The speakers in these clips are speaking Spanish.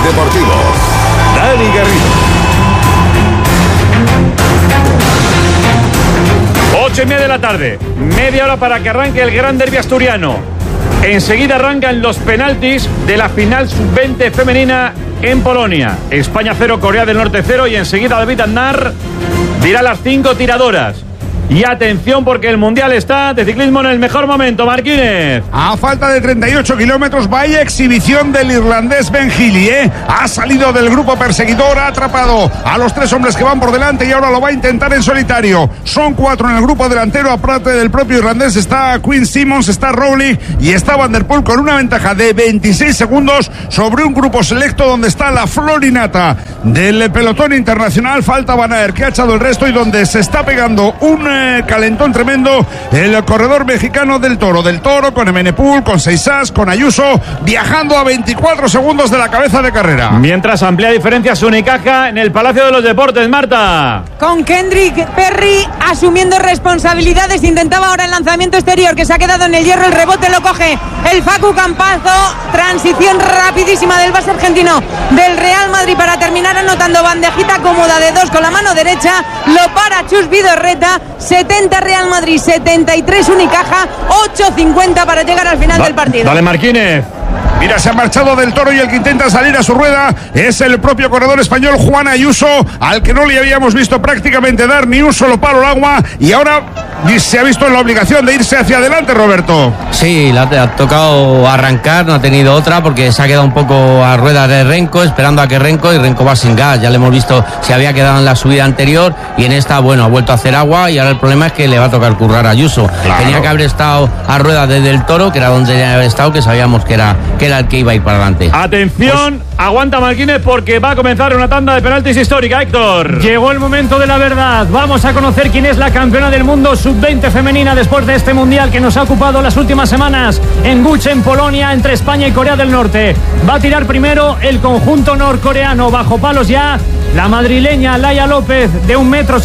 Deportivo, Dani Garrido. 8:30 de la tarde, media hora para que arranque el Gran Derbi asturiano. Enseguida arrancan los penaltis de la final sub-20 femenina en Polonia. España 0, Corea del Norte 0, y enseguida David Aznar dirá las 5 tiradoras. Y atención, porque el Mundial está de ciclismo en el mejor momento. Marquínez. A falta de 38 kilómetros, vaya exhibición del irlandés Ben Healy, Ha salido del grupo perseguidor, ha atrapado a los 3 hombres que van por delante y ahora lo va a intentar en solitario. Son 4 en el grupo delantero, aparte del propio irlandés está Quinn Simmons, está Rowley y está Van der Poel, con una ventaja de 26 segundos sobre un grupo selecto donde está la florinata del pelotón internacional. Falta Van Aert, que ha echado el resto, y donde se está pegando un calentón tremendo el corredor mexicano del Toro con Evenepoel, con Seixas, con Ayuso, viajando a 24 segundos de la cabeza de carrera. Mientras amplía diferencias Unicaja en el Palacio de los Deportes, Marta. Con Kendrick Perry asumiendo responsabilidades, intentaba ahora el lanzamiento exterior, que se ha quedado en el hierro, el rebote lo coge el Facu Campazo, transición rapidísima del base argentino del Real Madrid para terminar anotando, bandejita cómoda de 2 con la mano derecha, lo para Chus Vidorreta. 70 Real Madrid, 73 Unicaja, 8:50 para llegar al final del partido. Dale, Marquínez. Mira, se ha marchado del Toro y el que intenta salir a su rueda es el propio corredor español Juan Ayuso, al que no le habíamos visto prácticamente dar ni un solo palo al agua, y ahora se ha visto en la obligación de irse hacia adelante, Roberto. Sí, le ha tocado arrancar, no ha tenido otra, porque se ha quedado un poco a ruedas de Renko, esperando a que Renko va sin gas. Ya le hemos visto, se había quedado en la subida anterior y en esta, bueno, ha vuelto a hacer agua, y ahora el problema es que le va a tocar currar a Ayuso. Claro. Tenía que haber estado a ruedas desde el Toro, que era donde tenía que haber estado, que sabíamos que era el que iba a ir para adelante. Atención, aguanta Marquínez, porque va a comenzar una tanda de penaltis histórica, Héctor. Llegó el momento de la verdad. Vamos a conocer quién es la campeona del mundo sub-20 femenina después de este mundial que nos ha ocupado las últimas semanas en Guch, en Polonia, entre España y Corea del Norte. Va a tirar primero el conjunto norcoreano, bajo palos ya la madrileña Laia López, de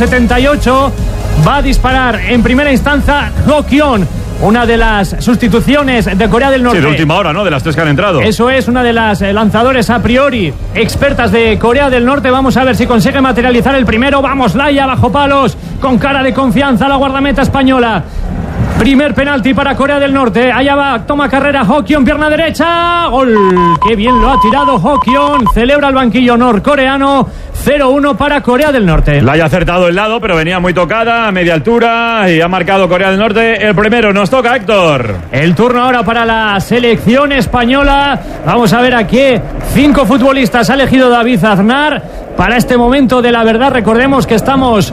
1,78 m. Va a disparar en primera instancia Ho Kyon, una de las sustituciones de Corea del Norte. Sí, de última hora, ¿no? De las 3 que han entrado. Eso es, una de las lanzadores a priori expertas de Corea del Norte. Vamos a ver si consigue materializar el primero. Vamos, Laia, bajo palos, con cara de confianza, la guardameta española. Primer penalti para Corea del Norte. Allá va, toma carrera Ho Kyon, pierna derecha. ¡Gol! ¡Qué bien lo ha tirado Ho Kyon! Celebra el banquillo norcoreano. 0-1 para Corea del Norte. La haya acertado el lado, pero venía muy tocada, a media altura, y ha marcado Corea del Norte el primero. Nos toca, Héctor. El turno ahora para la selección española. Vamos a ver a qué 5 futbolistas ha elegido David Aznar para este momento de la verdad. Recordemos que estamos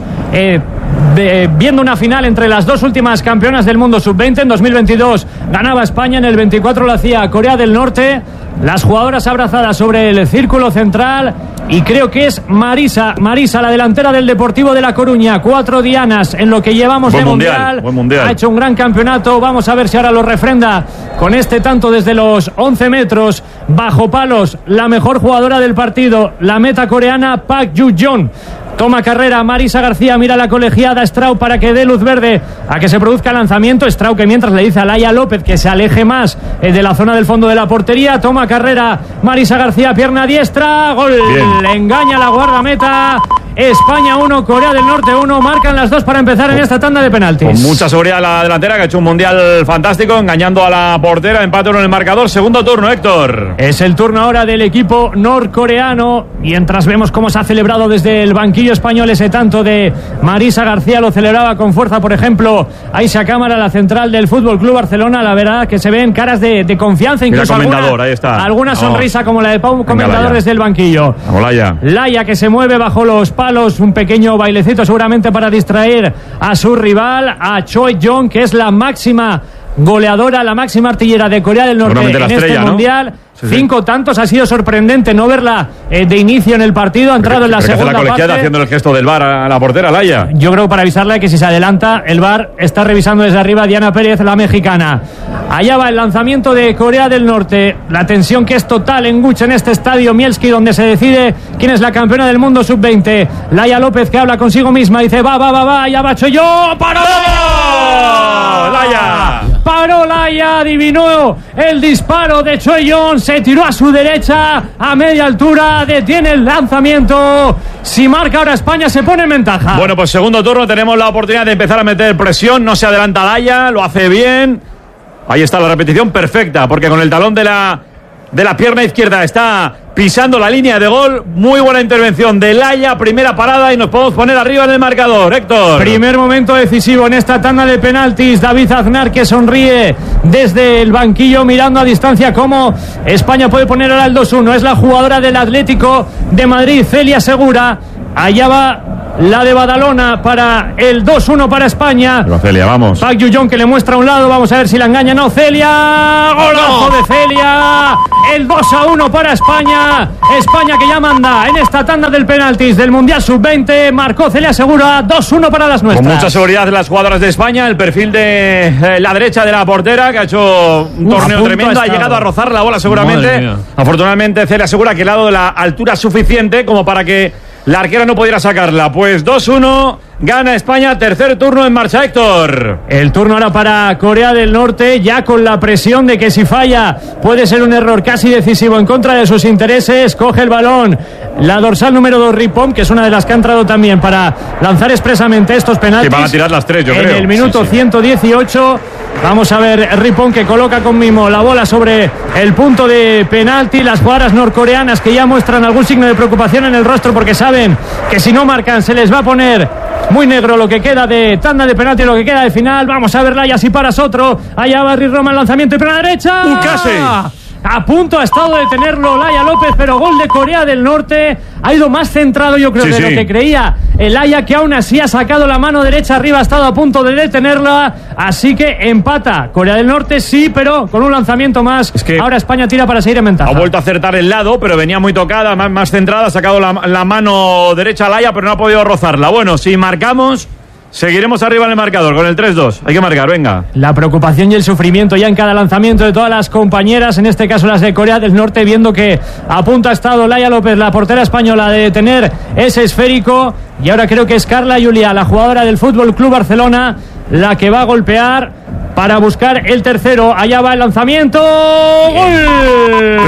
viendo una final entre las 2 últimas campeonas del mundo sub-20. En 2022 ganaba España, en el 24 lo hacía Corea del Norte. Las jugadoras abrazadas sobre el círculo central, y creo que es Marisa, la delantera del Deportivo de La Coruña. 4 dianas en lo que llevamos de mundial. Ha hecho un gran campeonato. Vamos a ver si ahora lo refrenda con este tanto desde los 11 metros. Bajo palos, la mejor jugadora del partido, la meta coreana Park Ju-yeon. Toma carrera Marisa García, mira la colegiada Strau para que dé luz verde a que se produzca el lanzamiento. Strau, que mientras le dice a Laia López que se aleje más de la zona del fondo de la portería. Toma carrera Marisa García, pierna diestra, gol. Bien. Le engaña la guardameta. España 1, Corea del Norte 1. Marcan las 2 para empezar en esta tanda de penaltis. Con mucha seguridad la delantera, que ha hecho un mundial fantástico, engañando a la portera. Empate en el marcador. Segundo turno, Héctor. Es el turno ahora del equipo norcoreano. Mientras vemos cómo se ha celebrado desde el banquillo español ese tanto de Marisa García. Lo celebraba con fuerza, por ejemplo, Aisha Cámara, la central del Fútbol Club Barcelona. La verdad que se ven caras de confianza, incluso alguna sonrisa como la de Pau, comentador desde el banquillo. Laia, que se mueve bajo los palos, un pequeño bailecito seguramente para distraer a su rival, a Choi Jong, que es la máxima goleadora, la máxima artillera de Corea del Norte en este mundial. 5 tantos, ha sido sorprendente no verla de inicio en el partido. Ha entrado en la segunda parte. La colegiada haciendo el gesto del VAR a la portera, Laia. Yo creo, para avisarle que si se adelanta, el VAR está revisando desde arriba. Diana Pérez, la mexicana. Allá va el lanzamiento de Corea del Norte. La tensión que es total en Guch, en este estadio Mielski, donde se decide quién es la campeona del mundo sub-20. Laia López, que habla consigo misma, dice va, ya va Choyo. ¡Paró! ¡Laia! Paró Laia, adivinó el disparo de Choyón. se tiró a su derecha, a media altura, detiene el lanzamiento. Si marca ahora España, se pone en ventaja. Bueno, pues segundo turno, tenemos la oportunidad de empezar a meter presión. No se adelanta Laia, lo hace bien. Ahí está la repetición perfecta, porque con el talón de la pierna izquierda está pisando la línea de gol. Muy buena intervención de Laia, primera parada, y nos podemos poner arriba en el marcador. Héctor. Primer momento decisivo en esta tanda de penaltis. David Aznar, que sonríe desde el banquillo mirando a distancia cómo España puede poner ahora el 2-1. Es la jugadora del Atlético de Madrid, Celia Segura. Allá va la de Badalona para el 2-1 para España. Pero Celia, vamos. Park Yu-jong, que le muestra a un lado. Vamos a ver si la engaña. No, Celia. Golazo de Celia. El 2-1 para España. España, que ya manda en esta tanda del penaltis del Mundial Sub-20. Marcó Celia Segura. 2-1 para las nuestras. Con mucha seguridad de las jugadoras de España. El perfil de la derecha de la portera, que ha hecho un torneo tremendo. Ha llegado a rozar la bola seguramente. Afortunadamente Celia Segura, que le ha dado la altura suficiente como para que la arquera no pudiera sacarla. Pues 2-1, gana España, tercer turno en marcha, Héctor. El turno ahora para Corea del Norte, ya con la presión de que si falla puede ser un error casi decisivo en contra de sus intereses. Coge el balón la dorsal número 2, Ripon, que es una de las que ha entrado también para lanzar expresamente estos penaltis. Que van a tirar las tres, yo creo. En el minuto 118... Vamos a ver, Ripon, que coloca con mimo la bola sobre el punto de penalti. Las jugadoras norcoreanas, que ya muestran algún signo de preocupación en el rostro, porque saben que si no marcan se les va a poner muy negro lo que queda de tanda de penalti, lo que queda de final. Vamos a ver, Laia, si paras otro. Allá va Roma, el lanzamiento y para la derecha. Casi. A punto ha estado de tenerlo Laia López, pero gol de Corea del Norte. Ha ido más centrado, yo creo, de lo que creía el Laia, que aún así ha sacado la mano derecha arriba, ha estado a punto de detenerla. Así que empata Corea del Norte, sí, pero con un lanzamiento más. Es que ahora España tira para seguir en ventaja. Ha vuelto a acertar el lado, pero venía muy tocada, más centrada. Ha sacado la mano derecha a Laia, pero no ha podido rozarla. Bueno, si marcamos, seguiremos arriba en el marcador con el 3-2. Hay que marcar, venga. La preocupación y el sufrimiento ya en cada lanzamiento de todas las compañeras, en este caso las de Corea del Norte, viendo que a punto ha estado Laia López, la portera española, de detener ese esférico. Y ahora creo que es Carla Juliá, la jugadora del Fútbol Club Barcelona, la que va a golpear para buscar el tercero. Allá va el lanzamiento. ¡Gol!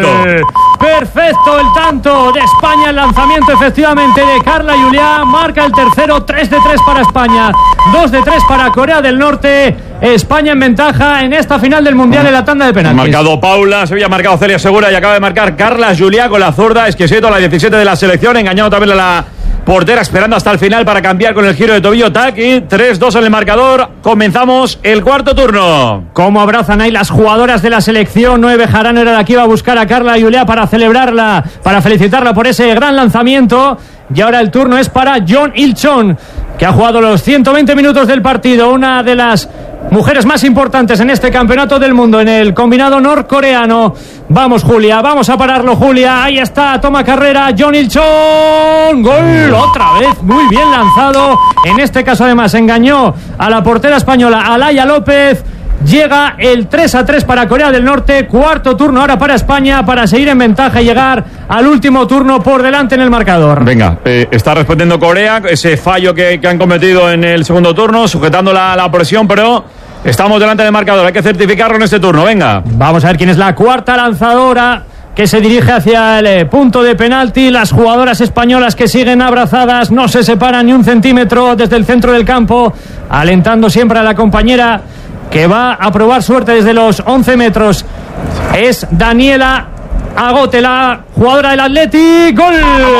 Perfecto el tanto de España. El lanzamiento efectivamente de Carla Juliá. Marca el tercero. 3-3 para España, 2-3 para Corea del Norte. España en ventaja en esta final del Mundial en la tanda de penaltis. Ha marcado Paula, se había marcado Celia Segura y acaba de marcar Carla Juliá con la zurda. Exquisito, la 17 de la selección. Engañado también a la portera, esperando hasta el final para cambiar con el giro de tobillo. Taki, 3-2 en el marcador. Comenzamos el cuarto turno. Cómo abrazan ahí las jugadoras de la selección. Noé Bejarano era la que iba a buscar a Carla Juliá para celebrarla, para felicitarla por ese gran lanzamiento. Y ahora el turno es para Jeon Il-chon, que ha jugado los 120 minutos del partido. Una de las mujeres más importantes en este campeonato del mundo, en el combinado norcoreano. Vamos, Julia, vamos a pararlo, Julia. Ahí está, toma carrera, Jeon Il-chon. Gol, otra vez, muy bien lanzado. En este caso, además, engañó a la portera española, a Laia López. Llega el 3-3 para Corea del Norte. Cuarto turno ahora para España, para seguir en ventaja y llegar al último turno por delante en el marcador. Venga, está respondiendo Corea, ese fallo que han cometido en el segundo turno, sujetando la presión, pero estamos delante del marcador. Hay que certificarlo en este turno, venga. Vamos a ver quién es la cuarta lanzadora que se dirige hacia el punto de penalti. Las jugadoras españolas, que siguen abrazadas, no se separan ni un centímetro desde el centro del campo, alentando siempre a la compañera, que va a probar suerte desde los 11 metros. Es Daniela Agote, la jugadora del Athletic. ¡Gol!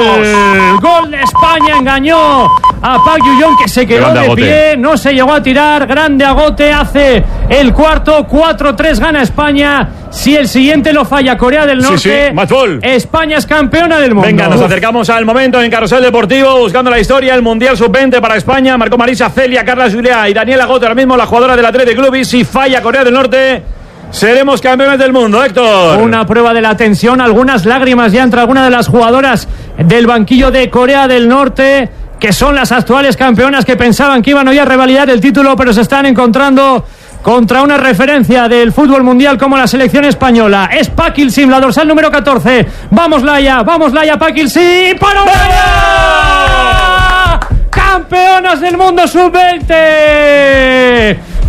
¡Gol de España! Engañó a Park Yu-jong, que se quedó de pie, no se llegó a tirar. Grande Agote, hace el cuarto. 4-3 gana España. Si el siguiente lo falla Corea del Norte, España es campeona del mundo. Venga, nos acercamos al momento en Carrusel Deportivo, buscando la historia. El Mundial Sub-20 para España. Marcó Marisa, Celia, Carla Juliá y Daniela Agote, ahora mismo la jugadora del Athletic Club. Y si falla Corea del Norte, seremos campeones del mundo, Héctor. Una prueba de la tensión, algunas lágrimas ya entre algunas de las jugadoras del banquillo de Corea del Norte, que son las actuales campeonas, que pensaban que iban hoy a revalidar el título, pero se están encontrando contra una referencia del fútbol mundial como la selección española. Es Park Il-sim, la dorsal número 14. Vamos Laia, Park Il-sim. ¡Para campeonas del mundo sub-20!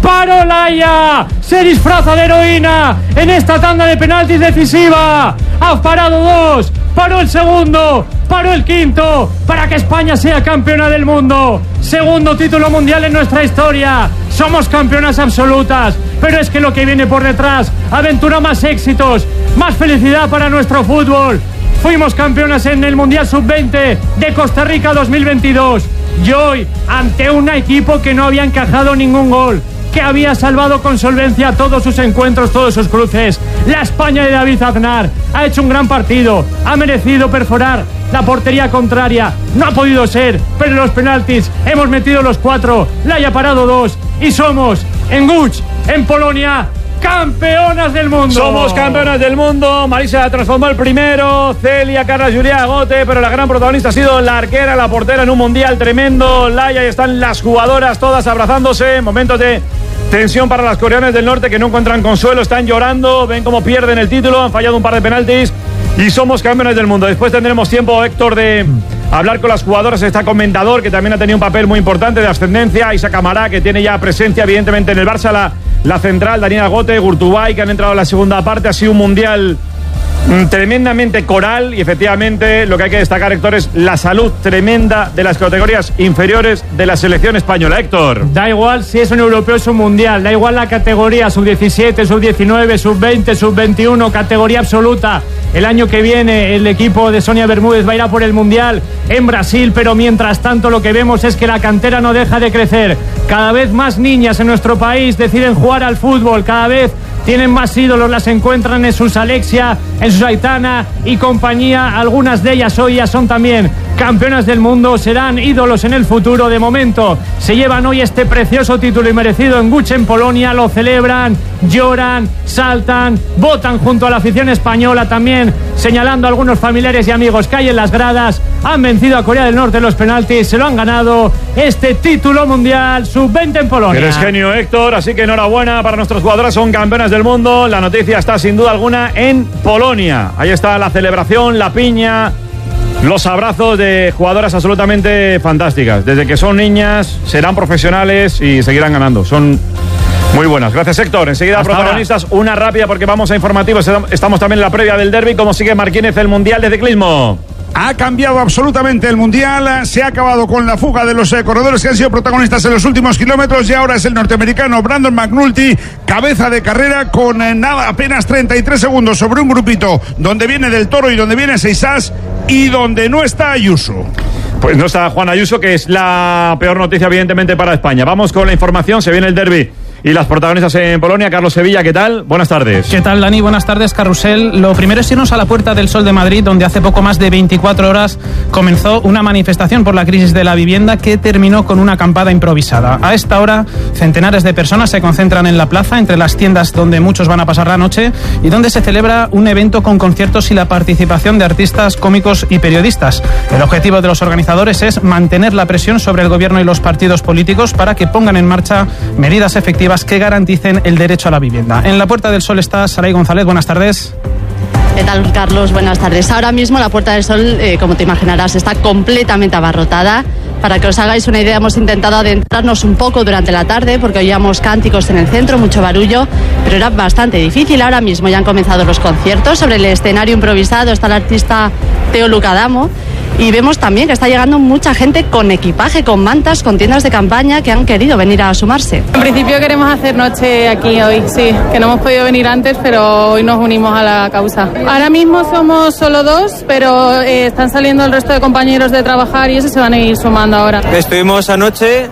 Paró Laia, se disfraza de heroína en esta tanda de penaltis decisiva. Ha parado 2, paró el segundo, paró el quinto, para que España sea campeona del mundo. Segundo título mundial en nuestra historia. Somos campeonas absolutas, pero es que lo que viene por detrás aventura más éxitos, más felicidad para nuestro fútbol. Fuimos campeonas en el Mundial Sub-20 de Costa Rica 2022 y hoy ante un equipo que no había encajado ningún gol, que había salvado con solvencia todos sus encuentros, todos sus cruces. La España de David Aznar ha hecho un gran partido, ha merecido perforar la portería contraria, no ha podido ser, pero en los penaltis hemos metido los 4, la haya parado 2 y somos en Łódź, en Polonia, campeonas del mundo. Somos campeonas del mundo. Marisa transformó el primero, Celia, Carla, Julia Agote, pero la gran protagonista ha sido la arquera, la portera en un mundial tremendo. Laia, y están las jugadoras todas abrazándose, momentos de tensión para las coreanas del norte que no encuentran consuelo, están llorando, ven cómo pierden el título, han fallado un par de penaltis y somos campeones del mundo. Después tendremos tiempo, Héctor, de hablar con las jugadoras. Está Comendador, que también ha tenido un papel muy importante de ascendencia, Isa Camará, que tiene ya presencia evidentemente en el Barça, la central, Daniela Gote, Gurtubay, que han entrado en la segunda parte. Ha sido un mundial tremendamente coral y efectivamente lo que hay que destacar, Héctor, es la salud tremenda de las categorías inferiores de la selección española. Héctor, da igual si es un europeo o es un mundial, da igual la categoría, sub-17, sub-19, sub-20, sub-21, categoría absoluta. El año que viene el equipo de Sonia Bermúdez va a ir a por el mundial en Brasil, pero mientras tanto lo que vemos es que la cantera no deja de crecer. Cada vez más niñas en nuestro país deciden jugar al fútbol, cada vez tienen más ídolos, las encuentran en sus Alexia, en sus Aitana y compañía. Algunas de ellas hoy ya son también campeonas del mundo, serán ídolos en el futuro. De momento se llevan hoy este precioso título y merecido en Łódź, en Polonia. Lo celebran, lloran, saltan, votan junto a la afición española también, señalando a algunos familiares y amigos que hay en las gradas. Han vencido a Corea del Norte en los penaltis, se lo han ganado, este título mundial sub-20 en Polonia. Eres genio, Héctor, así que enhorabuena para nuestras jugadoras, son campeonas del mundo. La noticia está sin duda alguna en Polonia. Ahí está la celebración, la piña, los abrazos de jugadoras absolutamente fantásticas. Desde que son niñas, serán profesionales y seguirán ganando. Son muy buenas. Gracias, Héctor. Enseguida, hasta protagonistas, ahora. Una rápida porque vamos a informativos. Estamos también en la previa del derbi. ¿Cómo sigue Marquínez el Mundial de Ciclismo? Ha cambiado absolutamente el Mundial, se ha acabado con la fuga de los corredores que han sido protagonistas en los últimos kilómetros y ahora es el norteamericano Brandon McNulty, cabeza de carrera con apenas 33 segundos sobre un grupito donde viene Del Toro y donde viene Seisas y donde no está Ayuso. Pues no está Juan Ayuso, que es la peor noticia evidentemente para España. Vamos con la información, se viene el derbi y las protagonistas en Polonia. Carlos Sevilla, ¿qué tal? Buenas tardes. ¿Qué tal, Dani? Buenas tardes, Carrusel. Lo primero es irnos a la Puerta del Sol de Madrid, donde hace poco más de 24 horas comenzó una manifestación por la crisis de la vivienda que terminó con una acampada improvisada. A esta hora, centenares de personas se concentran en la plaza, entre las tiendas donde muchos van a pasar la noche y donde se celebra un evento con conciertos y la participación de artistas, cómicos y periodistas. El objetivo de los organizadores es mantener la presión sobre el gobierno y los partidos políticos para que pongan en marcha medidas efectivas que garanticen el derecho a la vivienda. En la Puerta del Sol está Saray González. Buenas tardes. ¿Qué tal, Carlos? Buenas tardes. Ahora mismo la Puerta del Sol, como te imaginarás, está completamente abarrotada. Para que os hagáis una idea, hemos intentado adentrarnos un poco durante la tarde porque oíamos cánticos en el centro, mucho barullo, pero era bastante difícil. Ahora mismo ya han comenzado los conciertos. Sobre el escenario improvisado está el artista Teo Lucadamo. Y vemos también que está llegando mucha gente con equipaje, con mantas, con tiendas de campaña que han querido venir a sumarse. En principio queremos hacer noche aquí hoy, sí, que no hemos podido venir antes, pero hoy nos unimos a la causa. Ahora mismo somos solo 2, pero están saliendo el resto de compañeros de trabajar y eso se van a ir sumando ahora. Estuvimos anoche,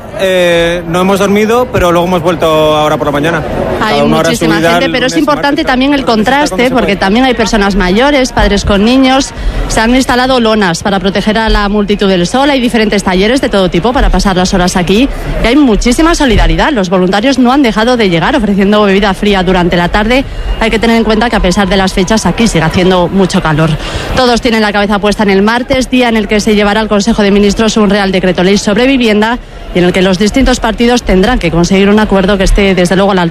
no hemos dormido, pero luego hemos vuelto ahora por la mañana. Hay muchísima gente, pero es importante también el contraste, porque también hay personas mayores, padres con niños. Se han instalado lonas para proteger a la multitud del sol. Hay diferentes talleres de todo tipo para pasar las horas aquí y hay muchísima solidaridad. Los voluntarios no han dejado de llegar ofreciendo bebida fría durante la tarde. Hay que tener en cuenta que a pesar de las fechas aquí sigue haciendo mucho calor. Todos tienen la cabeza puesta en el martes, día en el que se llevará al Consejo de Ministros un Real Decreto Ley sobre vivienda y en el que los distintos partidos tendrán que conseguir un acuerdo que esté desde luego a la altura de las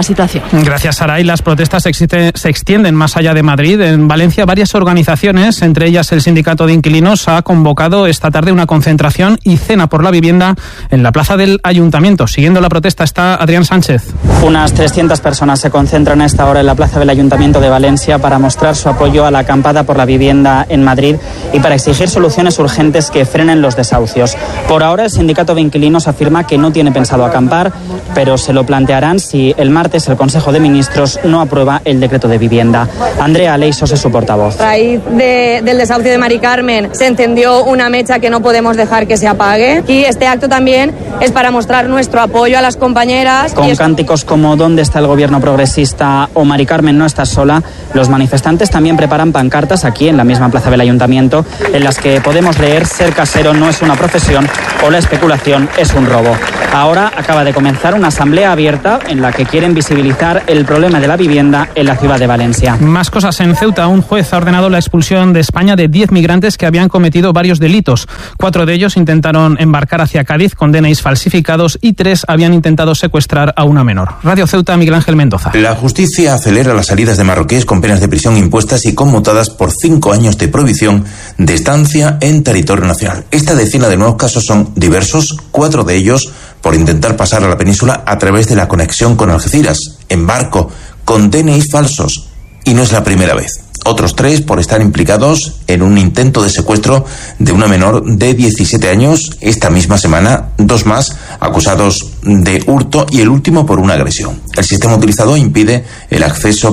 situación. Gracias, Saray. Las protestas se extienden más allá de Madrid. En Valencia, varias organizaciones, entre ellas el Sindicato de Inquilinos, ha convocado esta tarde una concentración y cena por la vivienda en la plaza del Ayuntamiento. Siguiendo la protesta está Adrián Sánchez. Unas 300 personas se concentran a esta hora en la plaza del Ayuntamiento de Valencia para mostrar su apoyo a la acampada por la vivienda en Madrid y para exigir soluciones urgentes que frenen los desahucios. Por ahora, el Sindicato de Inquilinos afirma que no tiene pensado acampar, pero se lo plantearán si el martes el Consejo de Ministros no aprueba el decreto de vivienda. Andrea Aleisos es su portavoz. A raíz del desahucio de Mari Carmen se encendió una mecha que no podemos dejar que se apague, y este acto también es para mostrar nuestro apoyo a las compañeras. Con cánticos como ¿dónde está el gobierno progresista? O Mari Carmen no está sola, los manifestantes también preparan pancartas aquí en la misma plaza del Ayuntamiento en las que podemos leer: ser casero no es una profesión o la especulación es un robo. Ahora acaba de comenzar una asamblea abierta en la que quieren visibilizar el problema de la vivienda en la ciudad de Valencia. Más cosas en Ceuta. Un juez ha ordenado la expulsión de España de 10 migrantes que habían cometido varios delitos. 4 de ellos intentaron embarcar hacia Cádiz con DNIs falsificados y 3 habían intentado secuestrar a una menor. Radio Ceuta, Miguel Ángel Mendoza. La justicia acelera las salidas de marroquíes con penas de prisión impuestas y conmutadas por 5 años de prohibición de estancia en territorio nacional. Esta decena de nuevos casos son diversos, 4 de ellos por intentar pasar a la península a través de la conexión con Algeciras, en barco, con DNIs falsos. Y no es la primera vez. Otros 3 por estar implicados en un intento de secuestro de una menor de 17 años. Esta misma semana, 2 más acusados de hurto y el último por una agresión. El sistema utilizado impide el acceso